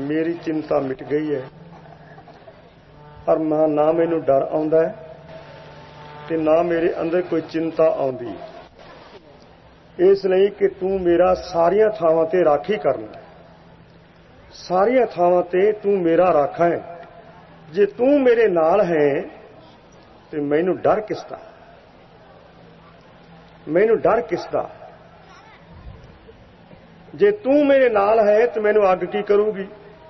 मेरी चिंता मिट गई है और ना मैनू डर आउंदा है ते ना मेरे अंदर कोई चिंता आउंदी, इसलिए कि तू मेरा सारिया थावां ते राखी करना है, सारिया थावां ते तू मेरा राखा है। जे तू मेरे नाल है तो मैनू डर किसदा, मैनू डर किसदा। जे तू मेरे नाल है तो मैनू अग की करूगी,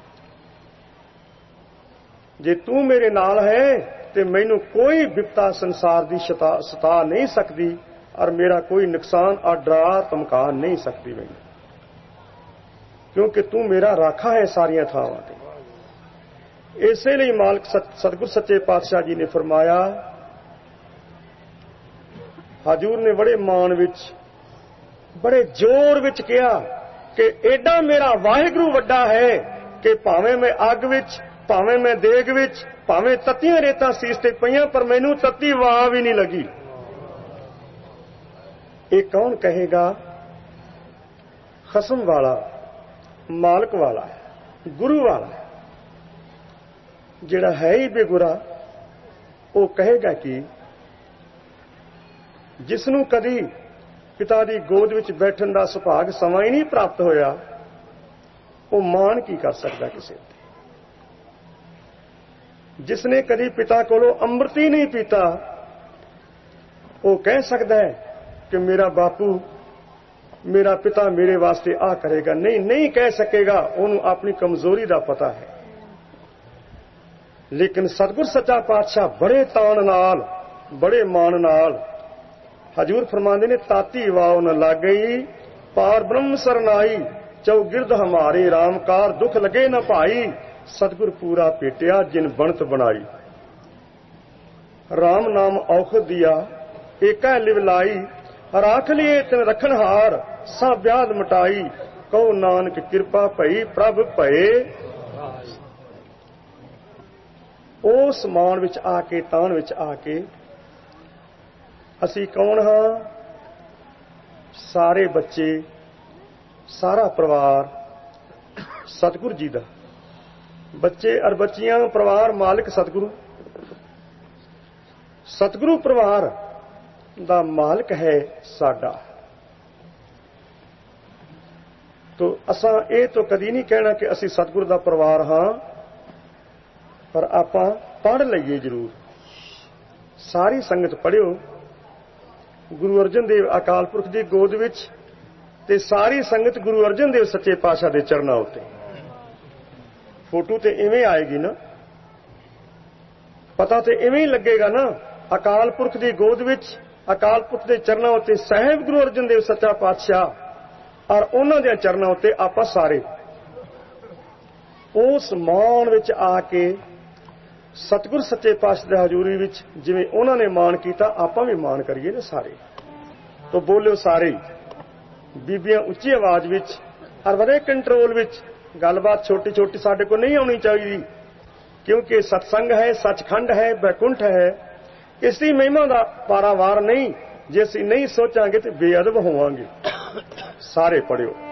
जे तू मेरे नाल है तो मैनू कोई विपता संसार की सता नहीं सकती और मेरा कोई नुकसान और डरा धमका नहीं सकती मैनू, क्योंकि तू मेरा राखा है सारिया थावां ते। इसलिए मालिक सतगुर सच्चे पातशाह जी ने फरमाया, हजूर ने बड़े मान विच बड़े जोर विच कहा कि एडा मेरा वाहिगुरू वड्डा है कि भावें मैं अग विच, भावें मैं देग विच, भावें तत्तियां रेतां सीस ते पईयां पर मैनू तत्ती वाह भी नहीं लगी। ये कौन कहेगा? खसम वाला, मालिक वाला है, गुरु वाला है। जिहड़ा है ही बेगुरा वो कहेगा कि जिसनू कदी पिता दी गोद विच बैठन दा सुभाग समा ही नहीं प्राप्त होया, वो मान की कर सकता किसी ते। जिसने कदी पिता कोलों अमृत ही नहीं पीता, वो कह सकता है कि मेरा बापू, मेरा पिता मेरे वास्ते आ करेगा। नहीं, नहीं कह सकेगा, उन्होंने अपनी कमजोरी दा पता है। लेकिन सतगुर सच्चा पातशाह बड़े तान नाल, बड़े मान नाल हजूर फरमांदे ने, ताती वाव न लग गई पार ब्रह्म सरनाई, चौगिरद हमारे रामकार दुख लगे न भाई, सतगुर पूरा पेटिया जिन बनत बनाई। राम नाम औखद दिया एका लिव लाई, राख लिए तिन रखन हार सब व्याध मिटाई, कहो नानक कृपा भई प्रभ भये। उस मान विच आके, तान विच आके असी कौन हाँ? सारे बच्चे, सारा परिवार सतगुरु जी दा। बच्चे और बच्चियां, परिवार मालिक सतगुरु। सतगुरु परिवार दा मालिक है साडा। तो असां ये तो कदी नहीं कहना कि असी सतगुरु दा परिवार हाँ, पर आपां पढ़ लईए जरूर। सारी संगत पढ़ियो गुरु अर्जन देव अकाल पुरख की गोद विच, ते सारी संगत गुरु अर्जन देव सच्चे पातशाह के चरणों उत्ते। फोटो तो इवें आएगी ना, पता तो इवें ही लगेगा ना। अकाल पुरख की गोद विच, अकाल पुरख के चरणों उत्ते साहिब गुरु अर्जन देव सच्चा पातशाह और उन्हां दे चरणों उत्ते आपां सारे उस मान विच आके सतगुर सच्चे पातशाह की हजूरी विच जिवें उन्होंने मान किया, आपां भी मान करिए ना सारे। तो बोलियो सारे, बीबियां उच्ची आवाज विच और बड़े कंट्रोल विच। गलबात छोटी छोटी साडे को नहीं आनी चाहिए, क्योंकि सत्संग है, सचखंड है, बैकुंठ है। इसकी महिमा का पारावार नहीं। जे असीं नहीं सोचांगे तो बेअदब होवांगे। सारे पढ़ियो।